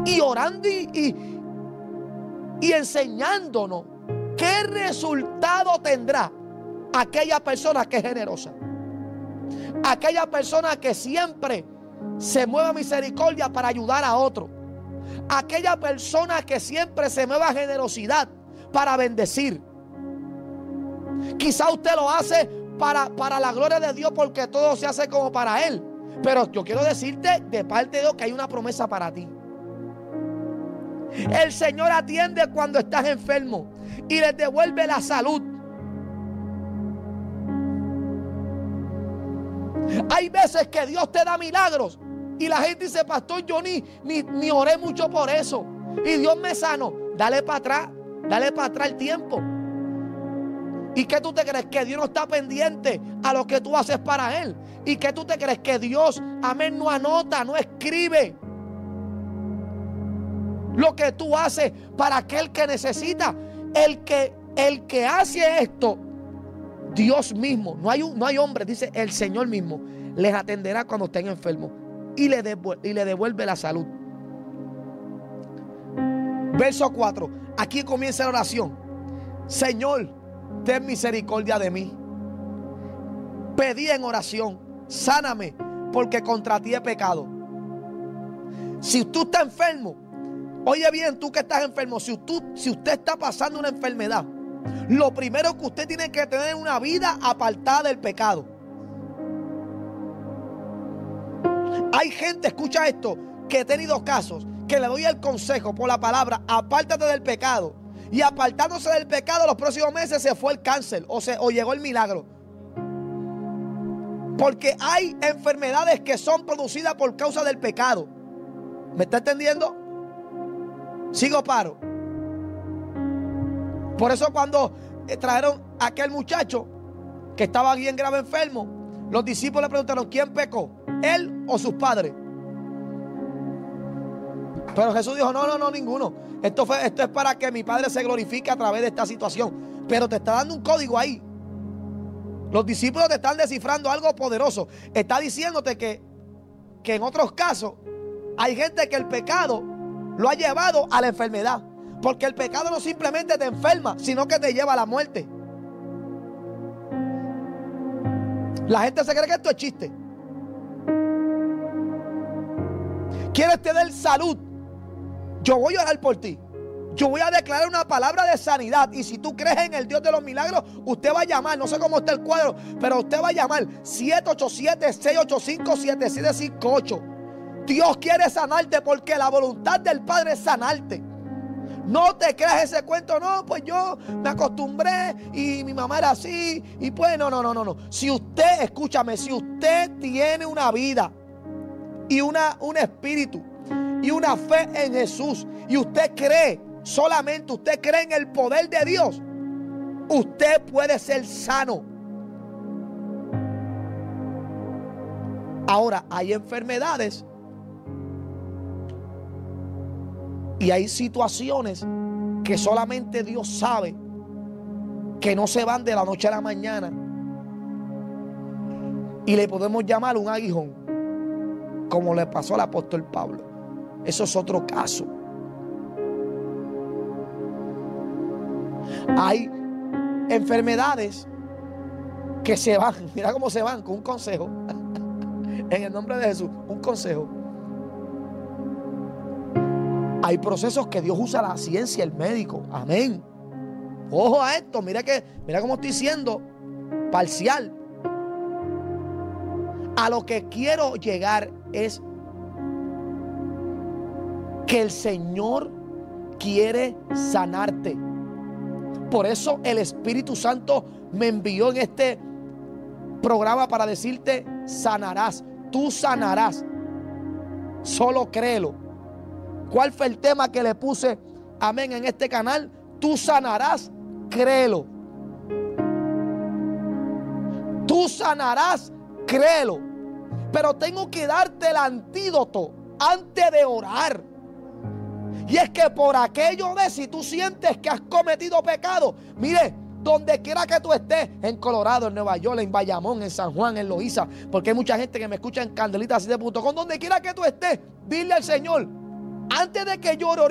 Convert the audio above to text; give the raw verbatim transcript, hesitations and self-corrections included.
y orando y, y, y enseñándonos qué resultado tendrá aquella persona que es generosa, aquella persona que siempre se mueve a misericordia para ayudar a otro, aquella persona que siempre se mueve a generosidad para bendecir. Quizá usted lo hace para, para la gloria de Dios, porque todo se hace como para Él. Pero yo quiero decirte de parte de Dios que hay una promesa para ti. El Señor atiende cuando estás enfermo y les devuelve la salud. Hay veces que Dios te da milagros y la gente dice: pastor, yo ni, ni, ni oré mucho por eso y Dios me sanó. Dale para atrás, dale para atrás el tiempo. ¿Y qué tú te crees? Que Dios no está pendiente a lo que tú haces para Él. ¿Y qué tú te crees? Que Dios, amén, no anota, no escribe lo que tú haces para aquel que necesita. El que, el que hace esto, Dios mismo, no hay, un, no hay hombre, dice el Señor mismo, les atenderá cuando estén enfermos y le, devuelve, y le devuelve la salud. Verso cuatro, aquí comienza la oración. Señor, ten misericordia de mí. Pedí en oración, sáname, porque contra ti he pecado. Si tú estás enfermo, oye bien, tú que estás enfermo, si, tú, si usted está pasando una enfermedad, lo primero que usted tiene que tener es una vida apartada del pecado. Hay gente, escucha esto, que he tenido casos, que le doy el consejo por la palabra: apártate del pecado. Y apartándose del pecado, los próximos meses se fue el cáncer o, se, o llegó el milagro. Porque hay enfermedades que son producidas por causa del pecado. ¿Me está entendiendo? Sigo paro. Por eso cuando trajeron a aquel muchacho que estaba bien grave enfermo, los discípulos le preguntaron: ¿quién pecó? ¿Él o sus padres? Pero Jesús dijo: no, no, no, ninguno. Esto, fue, esto es para que mi Padre se glorifique a través de esta situación. Pero te está dando un código ahí. Los discípulos te están descifrando algo poderoso. Está diciéndote que, que en otros casos hay gente que el pecado lo ha llevado a la enfermedad. Porque el pecado no simplemente te enferma, sino que te lleva a la muerte. La gente se cree que esto es chiste. ¿Quieres tener salud? Yo voy a orar por ti. Yo voy a declarar una palabra de sanidad. Y si tú crees en el Dios de los milagros, usted va a llamar, no sé cómo está el cuadro, pero usted va a llamar siete ocho siete, seis ocho cinco, siete siete cinco ocho. Dios quiere sanarte, porque la voluntad del Padre es sanarte. No te creas ese cuento: no, pues yo me acostumbré y mi mamá era así. Y pues no, no, no, no, no. Si usted, escúchame, si usted tiene una vida y una, un espíritu y una fe en Jesús, y usted cree, solamente usted cree en el poder de Dios, usted puede ser sano. Ahora, hay enfermedades y hay situaciones que solamente Dios sabe que no se van de la noche a la mañana, y le podemos llamar un aguijón, como le pasó al apóstol Pablo. Eso es otro caso. Hay enfermedades que se van, mira cómo se van, con un consejo. En el nombre de Jesús, un consejo. Hay procesos que Dios usa la ciencia, el médico. Amén. Ojo a esto, mira que, mira cómo estoy siendo parcial. A lo que quiero llegar es que el Señor quiere sanarte. Por eso el Espíritu Santo me envió en este programa para decirte: sanarás, tú sanarás. Solo créelo. ¿Cuál fue el tema que le puse, amén, en este canal? Tú sanarás, créelo. Tú sanarás, créelo. Pero tengo que darte el antídoto antes de orar. Y es que por aquello de, si tú sientes que has cometido pecado, mire, donde quiera que tú estés, en Colorado, en Nueva York, en Bayamón, en San Juan, en Loíza, porque hay mucha gente que me escucha en candelita siete punto com, donde quiera que tú estés, dile al Señor: Antes de que yo ore,